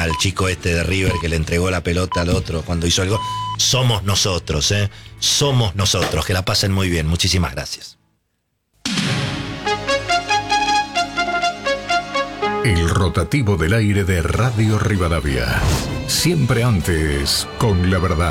al chico este de River que le entregó la pelota al otro cuando hizo algo. Somos nosotros, somos nosotros. Que la pasen muy bien. Muchísimas gracias. El rotativo del aire de Radio Rivadavia. Siempre antes, con la verdad.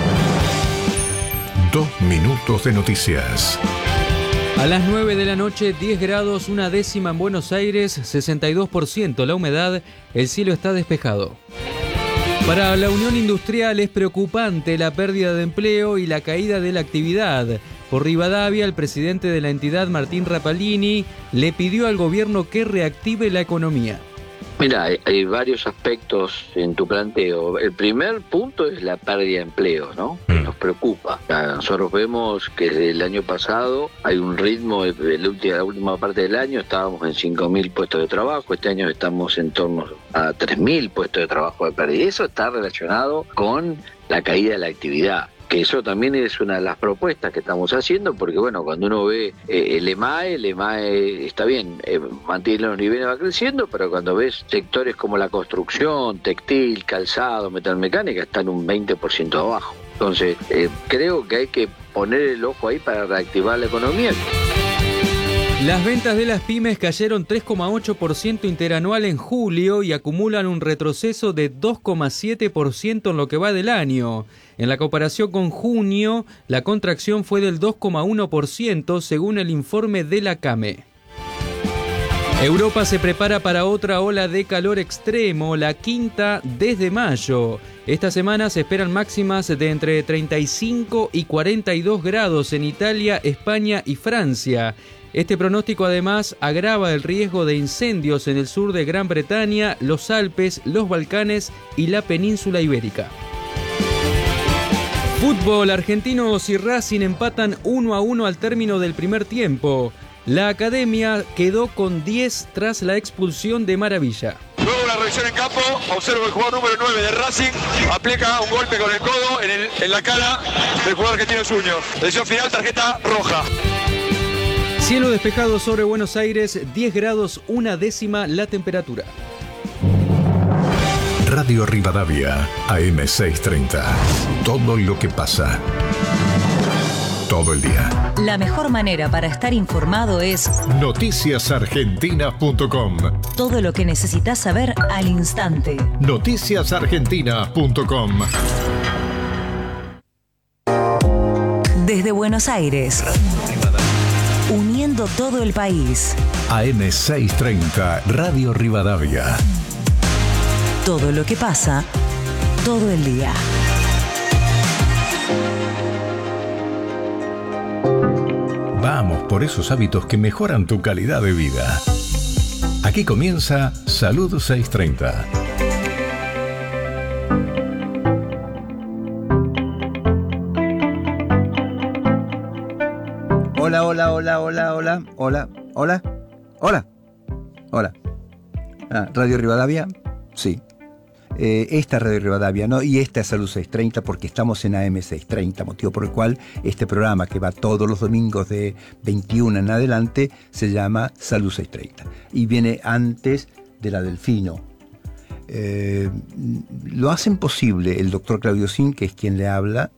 2 minutos de noticias. A las 9 de la noche, 10 grados, 1/10 en Buenos Aires, 62% la humedad, el cielo está despejado. Para la Unión Industrial es preocupante la pérdida de empleo y la caída de la actividad. Por Rivadavia, el presidente de la entidad, Martín Rapalini, le pidió al gobierno que reactive la economía. Mira, hay varios aspectos en tu planteo. El primer punto es la pérdida de empleo, ¿no? Que nos preocupa. Nosotros vemos que desde el año pasado hay un ritmo, la última parte del año estábamos en 5.000 puestos de trabajo, este año estamos en torno a 3.000 puestos de trabajo de pérdida. Y eso está relacionado con la caída de la actividad. Que eso también es una de las propuestas que estamos haciendo, porque bueno, cuando uno ve el EMAE está bien, mantiene los niveles, va creciendo, pero cuando ves sectores como la construcción, textil, calzado, metalmecánica, están un 20% abajo. Entonces, creo que hay que poner el ojo ahí para reactivar la economía. Las ventas de las pymes cayeron 3,8% interanual en julio y acumulan un retroceso de 2,7% en lo que va del año. En la comparación con junio, la contracción fue del 2,1% según el informe de la CAME. Europa se prepara para otra ola de calor extremo, la quinta desde mayo. Esta semana se esperan máximas de entre 35 y 42 grados en Italia, España y Francia. Este pronóstico además agrava el riesgo de incendios en el sur de Gran Bretaña, los Alpes, los Balcanes y la península ibérica. Fútbol, Argentinos y Racing empatan 1-1 al término del primer tiempo. La academia quedó con 10 tras la expulsión de Maravilla. Luego la revisión en campo, observo el jugador número 9 de Racing, aplica un golpe con el codo en la cara del jugador argentino Zunio. Decisión final, tarjeta roja. Cielo despejado sobre Buenos Aires, 10 grados, 1/10 la temperatura. Radio Rivadavia, AM630. Todo lo que pasa. Todo el día. La mejor manera para estar informado es noticiasargentinas.com. Todo lo que necesitas saber al instante. noticiasargentinas.com. Desde Buenos Aires. Uniendo todo el país. AM630, Radio Rivadavia. Todo lo que pasa, todo el día. Vamos por esos hábitos que mejoran tu calidad de vida. Aquí comienza Salud 630. Hola, hola, hola, hola, hola, hola, hola, hola, hola. Radio Rivadavia, sí. Esta Radio Rivadavia, ¿no? Y esta es Salud 630 porque estamos en AM 630, motivo por el cual este programa que va todos los domingos de 21 en adelante se llama Salud 630 y viene antes de la Delfino. Lo hacen posible el doctor Claudio Sin, que es quien le habla,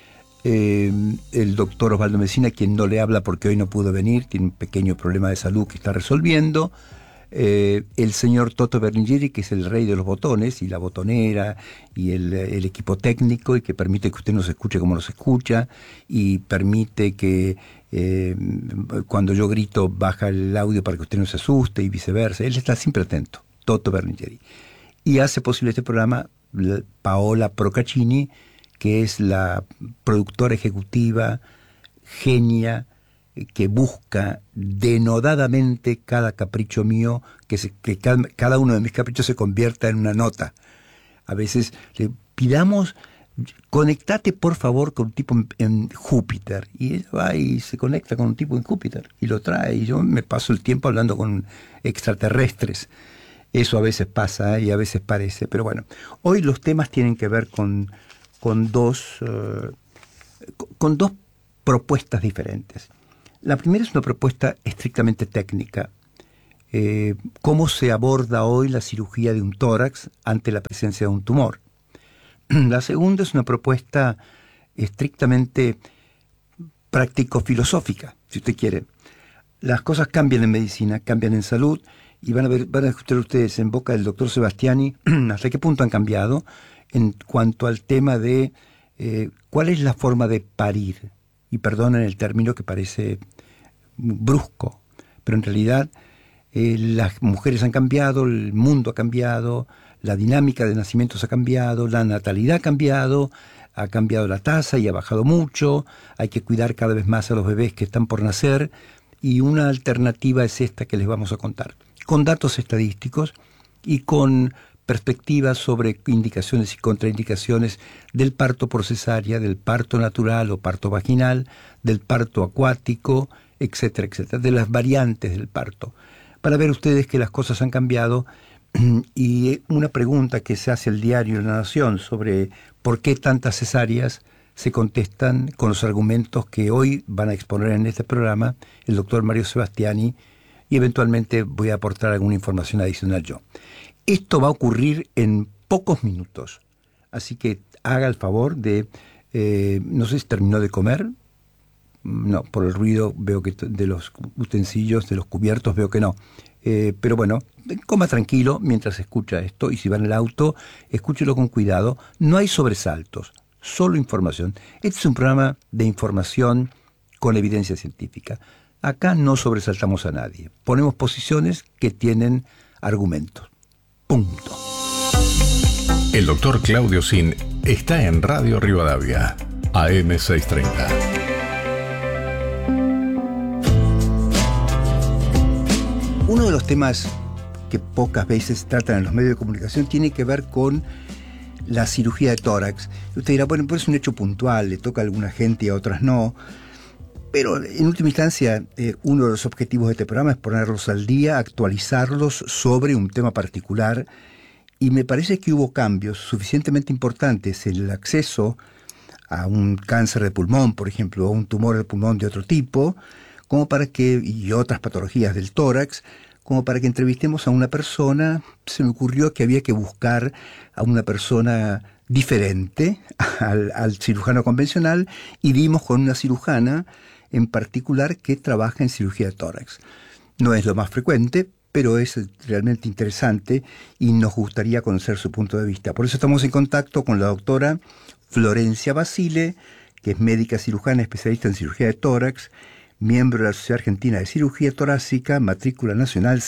el doctor Osvaldo Messina, quien no le habla porque hoy no pudo venir, tiene un pequeño problema de salud que está resolviendo. El señor Toto Berlingeri, que es el rey de los botones y la botonera y el equipo técnico, y que permite que usted nos escuche como nos escucha y permite que cuando yo grito baja el audio para que usted no se asuste y viceversa. Él está siempre atento, Toto Berlingeri. Y hace posible este programa Paola Procaccini, que es la productora ejecutiva, genia, que busca denodadamente cada capricho mío, que cada uno de mis caprichos se convierta en una nota. A veces le pidamos, conectate por favor con un tipo en Júpiter, y ella va y se conecta con un tipo en Júpiter y lo trae, y yo me paso el tiempo hablando con extraterrestres. Eso a veces pasa y a veces parece, pero bueno, hoy los temas tienen que ver con dos propuestas diferentes. La primera es una propuesta estrictamente técnica. cómo se aborda hoy la cirugía de un tórax ante la presencia de un tumor. La segunda es una propuesta estrictamente práctico-filosófica, si usted quiere. Las cosas cambian en medicina, cambian en salud, y van a escuchar ustedes en boca del doctor Sebastiani hasta qué punto han cambiado en cuanto al tema de cuál es la forma de parir. Y perdonen el término que parece brusco, pero en realidad las mujeres han cambiado, el mundo ha cambiado, la dinámica de nacimientos ha cambiado, la natalidad ha cambiado la tasa y ha bajado mucho, hay que cuidar cada vez más a los bebés que están por nacer, y una alternativa es esta que les vamos a contar, con datos estadísticos y con perspectivas sobre indicaciones y contraindicaciones del parto por cesárea, del parto natural o parto vaginal, del parto acuático, etcétera, etcétera, de las variantes del parto, para ver ustedes que las cosas han cambiado. Y una pregunta que se hace el diario La Nación sobre por qué tantas cesáreas se contestan con los argumentos que hoy van a exponer en este programa el doctor Mario Sebastiani, y eventualmente voy a aportar alguna información adicional yo. Esto va a ocurrir en pocos minutos, así que haga el favor de, no sé si terminó de comer. No, por el ruido veo que de los utensilios, de los cubiertos, veo que no. Pero bueno, coma tranquilo mientras escucha esto, y si va en el auto, escúchelo con cuidado. No hay sobresaltos, solo información. Este es un programa de información con evidencia científica. Acá no sobresaltamos a nadie. Ponemos posiciones que tienen argumentos. Punto. El doctor Claudio Zin está en Radio Rivadavia, AM 630. Uno de los temas que pocas veces tratan en los medios de comunicación tiene que ver con la cirugía de tórax. Usted dirá, bueno, pues es un hecho puntual, le toca a alguna gente y a otras no. Pero en última instancia, uno de los objetivos de este programa es ponerlos al día, actualizarlos sobre un tema particular. Y me parece que hubo cambios suficientemente importantes en el acceso a un cáncer de pulmón, por ejemplo, o un tumor de pulmón de otro tipo, como para que, y otras patologías del tórax, como para que entrevistemos a una persona. Se me ocurrió que había que buscar a una persona diferente al cirujano convencional, y dimos con una cirujana en particular que trabaja en cirugía de tórax. No es lo más frecuente, pero es realmente interesante y nos gustaría conocer su punto de vista. Por eso estamos en contacto con la doctora Florencia Basile, que es médica cirujana especialista en cirugía de tórax, miembro de la Sociedad Argentina de Cirugía Torácica, matrícula nacional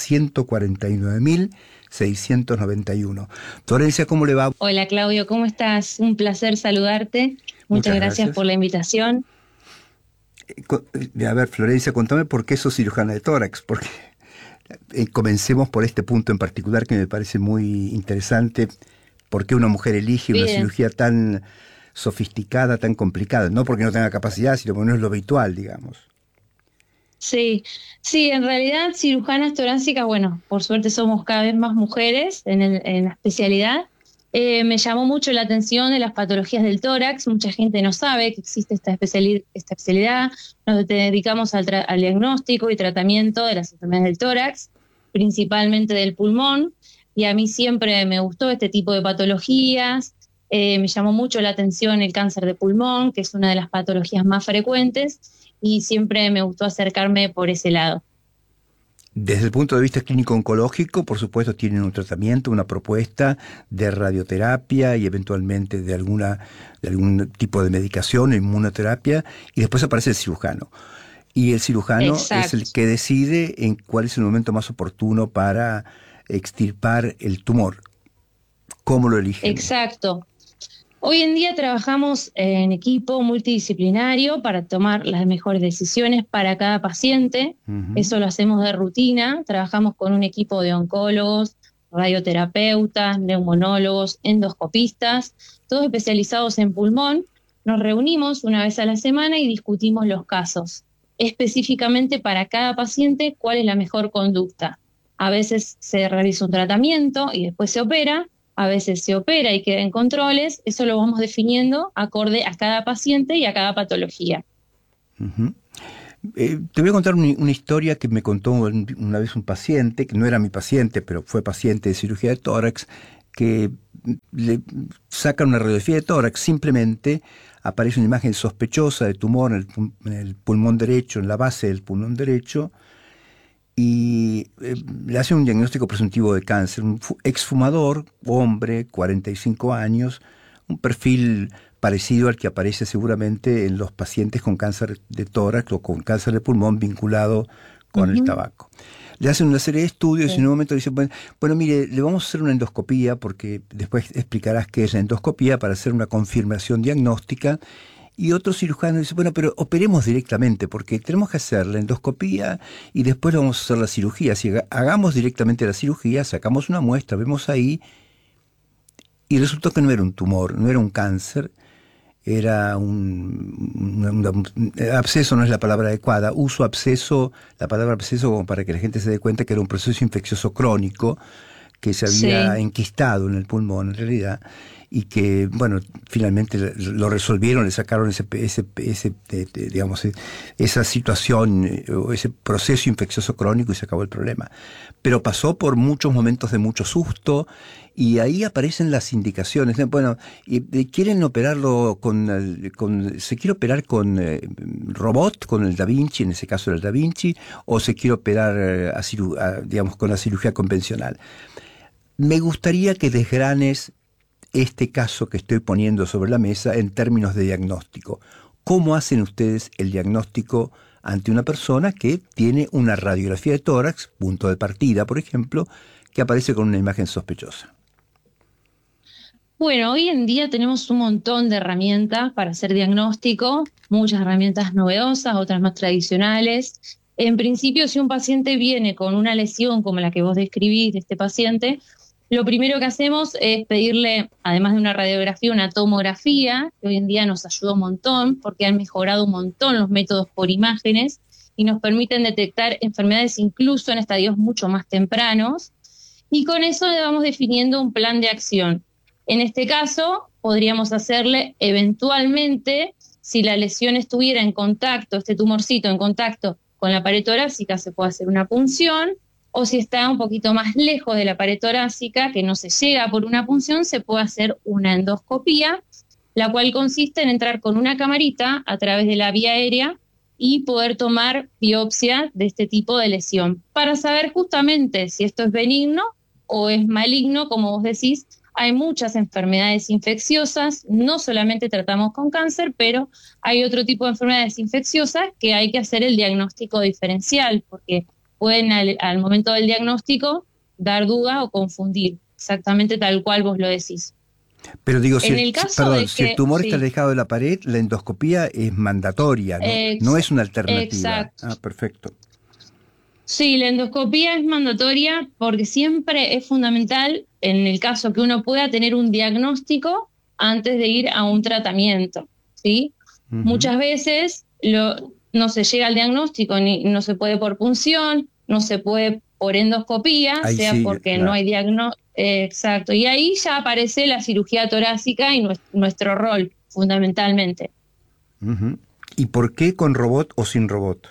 149.691. Florencia, ¿cómo le va? Hola Claudio, ¿cómo estás? Un placer saludarte. Muchas gracias por la invitación. A ver, Florencia, contame por qué sos cirujana de tórax, porque comencemos por este punto en particular que me parece muy interesante. ¿Por qué una mujer elige una cirugía tan sofisticada, tan complicada? No porque no tenga capacidad, sino porque no es lo habitual, digamos. Sí, en realidad cirujanas torácicas, bueno, por suerte somos cada vez más mujeres en la especialidad. Me llamó mucho la atención de las patologías del tórax. Mucha gente no sabe que existe esta especialidad. Nos dedicamos al diagnóstico y tratamiento de las enfermedades del tórax, principalmente del pulmón, y a mí siempre me gustó este tipo de patologías. Me llamó mucho la atención el cáncer de pulmón, que es una de las patologías más frecuentes, y siempre me gustó acercarme por ese lado. Desde el punto de vista clínico-oncológico, por supuesto, tienen un tratamiento, una propuesta de radioterapia y eventualmente de algún tipo de medicación, inmunoterapia, y después aparece el cirujano. Y el cirujano es el que decide en cuál es el momento más oportuno para extirpar el tumor. ¿Cómo lo eligen? Exacto. Hoy en día trabajamos en equipo multidisciplinario para tomar las mejores decisiones para cada paciente. Eso lo hacemos de rutina. Trabajamos con un equipo de oncólogos, radioterapeutas, neumonólogos, endoscopistas, todos especializados en pulmón. Nos reunimos una vez a la semana y discutimos los casos. Específicamente para cada paciente, cuál es la mejor conducta. A veces se realiza un tratamiento y después se opera. A veces se opera y queda en controles. Eso lo vamos definiendo acorde a cada paciente y a cada patología. Te voy a contar una historia que me contó una vez un paciente, que no era mi paciente, pero fue paciente de cirugía de tórax, que le sacan una radiografía de tórax, simplemente aparece una imagen sospechosa de tumor en el pulmón derecho, en la base del pulmón derecho, y le hacen un diagnóstico presuntivo de cáncer. Un exfumador, hombre, 45 años, un perfil parecido al que aparece seguramente en los pacientes con cáncer de tórax o con cáncer de pulmón vinculado con el tabaco. Le hacen una serie de estudios y en un momento dicen, bueno, mire, le vamos a hacer una endoscopía, porque después explicarás qué es la endoscopía, para hacer una confirmación diagnóstica. Y otro cirujano dice, bueno, pero operemos directamente, porque tenemos que hacer la endoscopía y después vamos a hacer la cirugía. Si hagamos directamente la cirugía, sacamos una muestra, vemos ahí, y resultó que no era un tumor, no era un cáncer, era un absceso, no es la palabra adecuada, uso absceso, la palabra absceso como para que la gente se dé cuenta que era un proceso infeccioso crónico que se había enquistado en el pulmón en realidad, y que, bueno, finalmente lo resolvieron, le sacaron digamos, esa situación o ese proceso infeccioso crónico y se acabó el problema. Pero pasó por muchos momentos de mucho susto, y ahí aparecen las indicaciones. Bueno, quieren operarlo se quiere operar con robot, con el Da Vinci, en ese caso era el Da Vinci, o se quiere operar digamos, con la cirugía convencional. Me gustaría que desgranes este caso que estoy poniendo sobre la mesa en términos de diagnóstico. ¿Cómo hacen ustedes el diagnóstico ante una persona que tiene una radiografía de tórax, punto de partida, por ejemplo, que aparece con una imagen sospechosa? Bueno, hoy en día tenemos un montón de herramientas para hacer diagnóstico, muchas herramientas novedosas, otras más tradicionales. En principio, si un paciente viene con una lesión como la que vos describís de este paciente, lo primero que hacemos es pedirle, además de una radiografía, una tomografía, que hoy en día nos ayuda un montón porque han mejorado un montón los métodos por imágenes y nos permiten detectar enfermedades incluso en estadios mucho más tempranos. Y con eso le vamos definiendo un plan de acción. En este caso, podríamos hacerle eventualmente, si la lesión estuviera en contacto, este tumorcito en contacto con la pared torácica, se puede hacer una punción, o si está un poquito más lejos de la pared torácica, que no se llega por una punción, se puede hacer una endoscopía, la cual consiste en entrar con una camarita a través de la vía aérea y poder tomar biopsia de este tipo de lesión, para saber justamente si esto es benigno o es maligno. Como vos decís, hay muchas enfermedades infecciosas, no solamente tratamos con cáncer, pero hay otro tipo de enfermedades infecciosas que hay que hacer el diagnóstico diferencial, porque pueden al momento del diagnóstico dar duda o confundir, exactamente tal cual vos lo decís. Pero digo, si el tumor está alejado de la pared, la endoscopía es mandatoria, ¿no? No es una alternativa. Exacto. Ah, perfecto. Sí, la endoscopía es mandatoria porque siempre es fundamental, en el caso que uno pueda tener un diagnóstico antes de ir a un tratamiento, ¿sí? Uh-huh. Muchas veces no se llega al diagnóstico, no se puede por punción, no se puede por endoscopía, ahí sea sí, porque claro, no hay diagnóstico. Exacto, y ahí ya aparece la cirugía torácica y nuestro rol, fundamentalmente. Uh-huh. ¿Y por qué con robot o sin robot?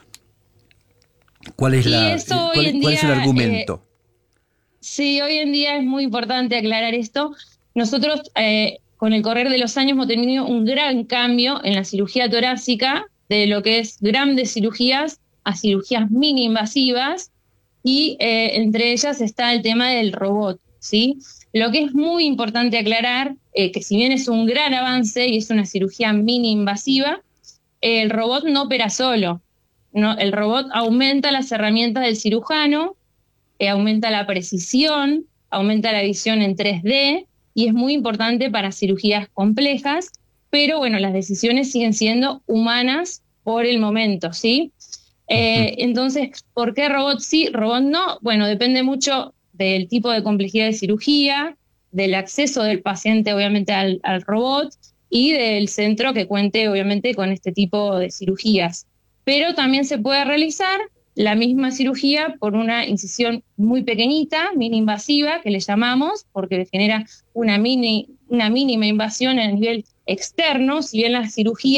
¿Cuál es el argumento? Sí, hoy en día es muy importante aclarar esto. Nosotros, con el correr de los años, hemos tenido un gran cambio en la cirugía torácica, de lo que es grandes cirugías a cirugías mini invasivas, y entre ellas está el tema del robot, ¿sí? Lo que es muy importante aclarar, que si bien es un gran avance y es una cirugía mini invasiva, el robot no opera solo, ¿no? El robot aumenta las herramientas del cirujano, aumenta la precisión, aumenta la visión en 3D, y es muy importante para cirugías complejas, pero bueno, las decisiones siguen siendo humanas por el momento, ¿sí? Entonces, ¿por qué robot sí, robot no? Bueno, depende mucho del tipo de complejidad de cirugía, del acceso del paciente obviamente al robot y del centro que cuente obviamente con este tipo de cirugías. Pero también se puede realizar la misma cirugía por una incisión muy pequeñita, mini invasiva, que le llamamos, porque genera una mínima invasión a nivel externo. Si bien la cirugía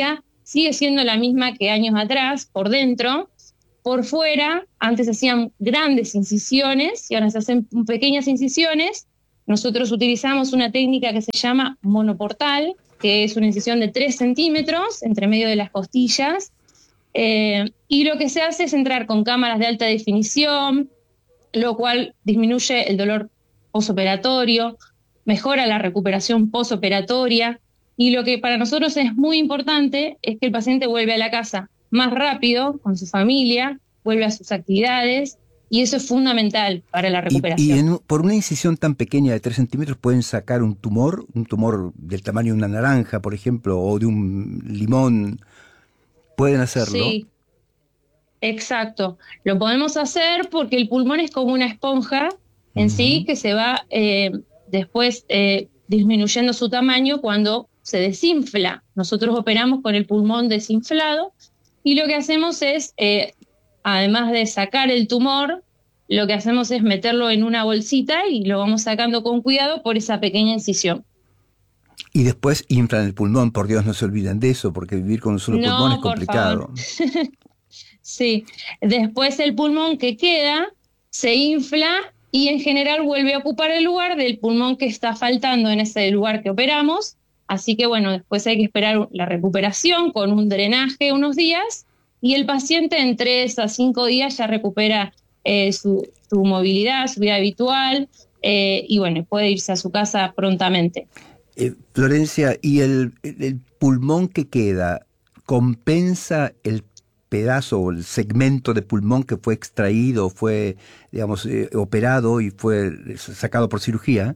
sigue siendo la misma que años atrás, por dentro. Por fuera, antes hacían grandes incisiones y ahora se hacen pequeñas incisiones. Nosotros utilizamos una técnica que se llama monoportal, que es una incisión de 3 centímetros entre medio de las costillas. Y lo que se hace es entrar con cámaras de alta definición, lo cual disminuye el dolor posoperatorio, mejora la recuperación posoperatoria. Y lo que para nosotros es muy importante es que el paciente vuelve a la casa más rápido con su familia, vuelve a sus actividades, y eso es fundamental para la recuperación. Por una incisión tan pequeña de 3 centímetros pueden sacar un tumor del tamaño de una naranja, por ejemplo, o de un limón. ¿Pueden hacerlo? Sí, exacto. Lo podemos hacer porque el pulmón es como una esponja en sí, que se va después disminuyendo su tamaño cuando se desinfla. Nosotros operamos con el pulmón desinflado y lo que hacemos es, además de sacar el tumor, lo que hacemos es meterlo en una bolsita y lo vamos sacando con cuidado por esa pequeña incisión. Y después inflan el pulmón, por Dios, no se olviden de eso, porque vivir con un solo pulmón es complicado. Sí, después el pulmón que queda se infla y en general vuelve a ocupar el lugar del pulmón que está faltando en ese lugar que operamos. Así que bueno, después hay que esperar la recuperación con un drenaje unos días y el paciente en 3 a 5 días ya recupera su movilidad, su vida habitual y bueno, puede irse a su casa prontamente. Florencia, ¿y el pulmón que queda compensa el pedazo o el segmento de pulmón que fue extraído, fue, digamos, operado y fue sacado por cirugía?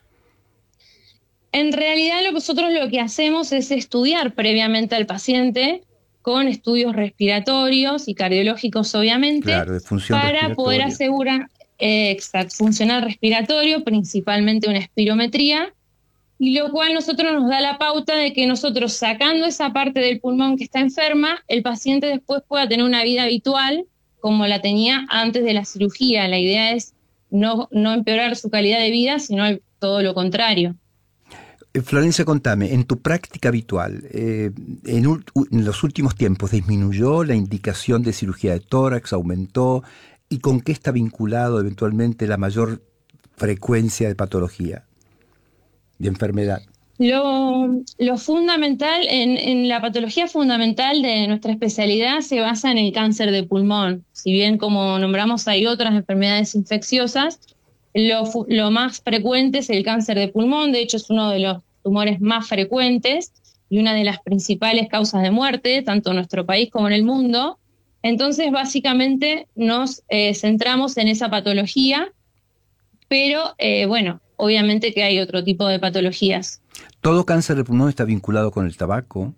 En realidad nosotros lo que hacemos es estudiar previamente al paciente con estudios respiratorios y cardiológicos, obviamente, claro, de función para poder asegurar funcional respiratorio, principalmente una espirometría, y lo cual nosotros nos da la pauta de que nosotros sacando esa parte del pulmón que está enferma, el paciente después pueda tener una vida habitual como la tenía antes de la cirugía. La idea es no empeorar su calidad de vida, sino todo lo contrario. Florencia, contame, en tu práctica habitual, en los últimos tiempos, ¿disminuyó la indicación de cirugía de tórax, aumentó? ¿Y con qué está vinculado eventualmente la mayor frecuencia de patología, de enfermedad? Lo fundamental, en la patología fundamental de nuestra especialidad se basa en el cáncer de pulmón. Si bien, como nombramos, hay otras enfermedades infecciosas, lo más frecuente es el cáncer de pulmón. De hecho, es uno de los tumores más frecuentes y una de las principales causas de muerte, tanto en nuestro país como en el mundo. Entonces, básicamente, nos centramos en esa patología, pero, bueno, obviamente que hay otro tipo de patologías. ¿Todo cáncer de pulmón está vinculado con el tabaco?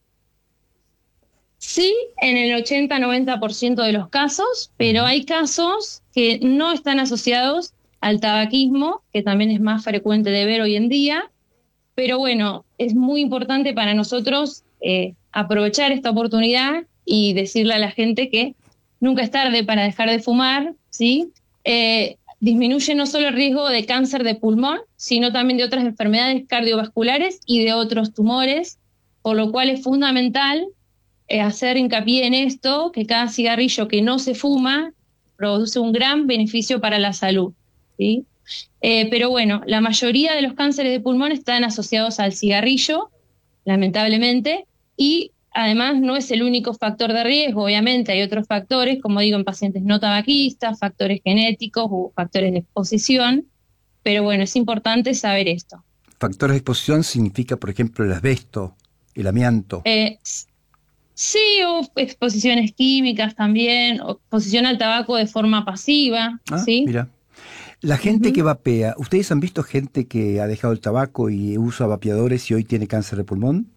Sí, en el 80-90% de los casos, pero hay casos que no están asociados al tabaquismo, que también es más frecuente de ver hoy en día. Pero bueno, es muy importante para nosotros aprovechar esta oportunidad y decirle a la gente que nunca es tarde para dejar de fumar, ¿sí? Disminuye no solo el riesgo de cáncer de pulmón, sino también de otras enfermedades cardiovasculares y de otros tumores, por lo cual es fundamental hacer hincapié en esto, que cada cigarrillo que no se fuma produce un gran beneficio para la salud, ¿sí? Pero bueno, la mayoría de los cánceres de pulmón están asociados al cigarrillo, lamentablemente, y además no es el único factor de riesgo. Obviamente hay otros factores, como digo, en pacientes no tabaquistas, factores genéticos u factores de exposición, pero bueno, es importante saber esto. Factores de exposición significa, por ejemplo, el asbesto, el amianto. Sí, o exposiciones químicas también, o exposición al tabaco de forma pasiva. ¿Sí? Mira. La gente que vapea, ¿ustedes han visto gente que ha dejado el tabaco y usa vapeadores y hoy tiene cáncer de pulmón?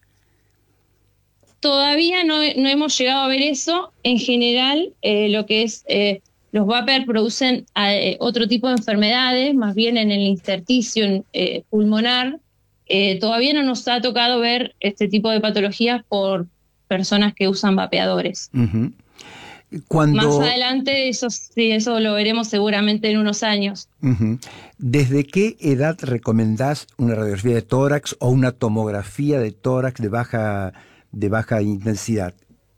Todavía no hemos llegado a ver eso. En general, lo que es los vapers producen otro tipo de enfermedades, más bien en el intersticio pulmonar. Todavía no nos ha tocado ver este tipo de patologías por personas que usan vapeadores. Más adelante eso lo veremos seguramente en unos años. ¿Desde qué edad recomendás una radiografía de tórax o una tomografía de tórax de baja de baja intensidad.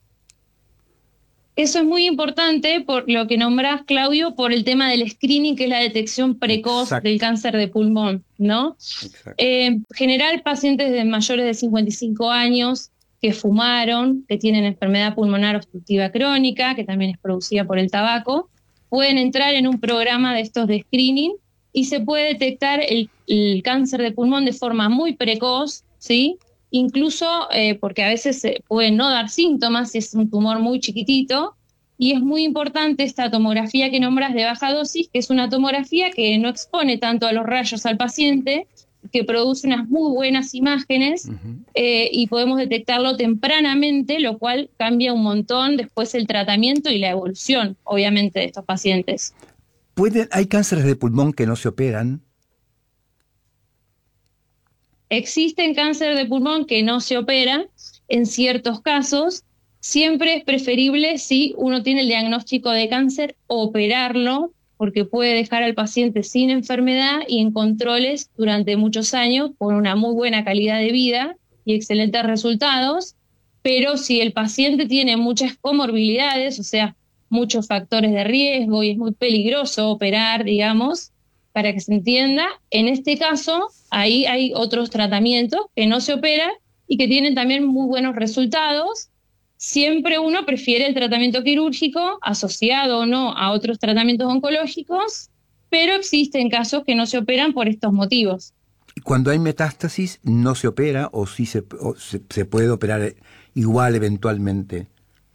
Eso es muy importante por lo que nombrás, Claudio, por el tema del screening, que es la detección precoz del cáncer de pulmón, ¿no? General, pacientes de mayores de 55 años que fumaron, que tienen enfermedad pulmonar obstructiva crónica, que también es producida por el tabaco, pueden entrar en un programa de estos de screening y se puede detectar el cáncer de pulmón de forma muy precoz, ¿sí? Incluso porque a veces pueden no dar síntomas si es un tumor muy chiquitito, y es muy importante esta tomografía que nombras de baja dosis, que es una tomografía que no expone tanto a los rayos al paciente, que produce unas muy buenas imágenes y podemos detectarlo tempranamente, lo cual cambia un montón después el tratamiento y la evolución, obviamente, de estos pacientes. ¿Hay cánceres de pulmón que no se operan? Existen cáncer de pulmón que no se operan en ciertos casos. Siempre es preferible, si uno tiene el diagnóstico de cáncer, operarlo, porque puede dejar al paciente sin enfermedad y en controles durante muchos años con una muy buena calidad de vida y excelentes resultados. Pero si el paciente tiene muchas comorbilidades, o sea, muchos factores de riesgo y es muy peligroso operar, digamos, para que se entienda, en este caso ahí hay otros tratamientos que no se operan y que tienen también muy buenos resultados. Siempre uno prefiere el tratamiento quirúrgico, asociado o no a otros tratamientos oncológicos, pero existen casos que no se operan por estos motivos. Cuando hay metástasis, ¿no se opera o sí se puede operar igual eventualmente?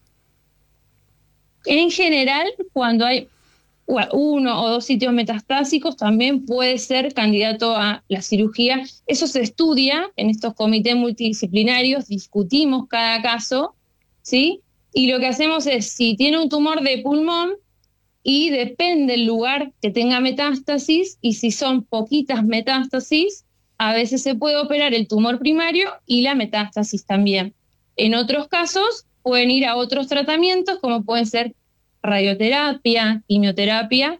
En general, cuando hay 1 o 2 sitios metastásicos, también puede ser candidato a la cirugía. Eso se estudia en estos comités multidisciplinarios, discutimos cada caso, ¿sí? Y lo que hacemos es, si tiene un tumor de pulmón, y depende del lugar que tenga metástasis, y si son poquitas metástasis, a veces se puede operar el tumor primario y la metástasis también. En otros casos, pueden ir a otros tratamientos, como pueden ser radioterapia, quimioterapia,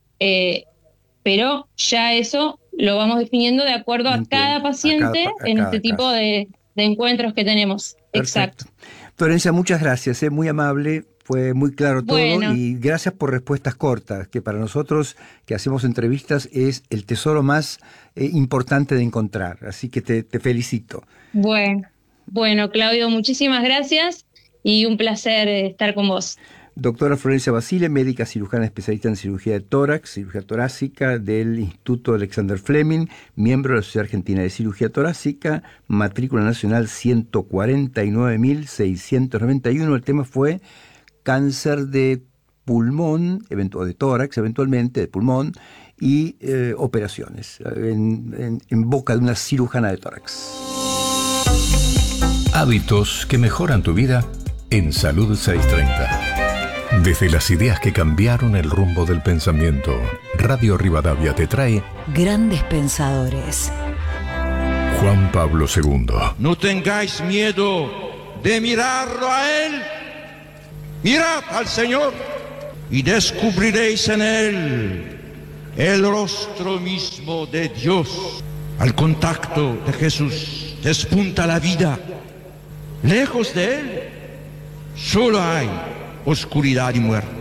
pero ya eso lo vamos definiendo de acuerdo a cada paciente en este tipo de encuentros que tenemos. Perfecto. Exacto. Florencia, muchas gracias, muy amable, fue muy claro todo, y gracias por respuestas cortas, que para nosotros que hacemos entrevistas es el tesoro más importante de encontrar, así que te felicito. Bueno, Claudio, muchísimas gracias y un placer estar con vos. Doctora Florencia Basile, médica cirujana especialista en cirugía de tórax, cirugía torácica del Instituto Alexander Fleming, miembro de la Sociedad Argentina de Cirugía Torácica, matrícula nacional 149.691. El tema fue cáncer de pulmón, o de tórax eventualmente, de pulmón, y operaciones, en boca de una cirujana de tórax. Hábitos que mejoran tu vida en Salud 630. Desde las ideas que cambiaron el rumbo del pensamiento, Radio Rivadavia te trae Grandes Pensadores. Juan Pablo II. No tengáis miedo de mirarlo a Él. Mirad al Señor y descubriréis en Él el rostro mismo de Dios. Al contacto de Jesús despunta la vida. Lejos de Él solo hay oscuridad y muerte.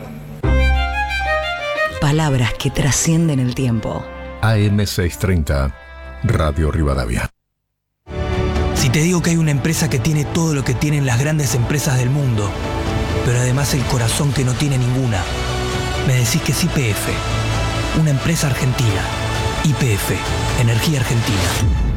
Palabras que trascienden el tiempo. AM 630, Radio Rivadavia. Si te digo que hay una empresa que tiene todo lo que tienen las grandes empresas del mundo, pero además el corazón que no tiene ninguna, me decís que es YPF, una empresa argentina. YPF, Energía Argentina.